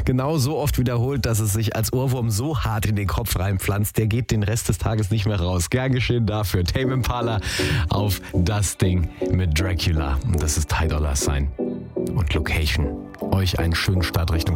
genau so oft wiederholt, dass es sich als Ohrwurm so hart in den Kopf reinpflanzt, der geht den Rest des Tages nicht mehr raus. Gern geschehen dafür. Tame Impala auf das Ding mit Dracula. Und das ist Ty Dolla $ign und Location. Euch einen schönen Start Richtung